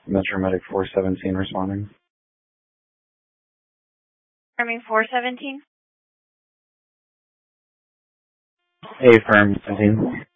Metro Medic 417 responding. Firming 417. Hey, firm 17.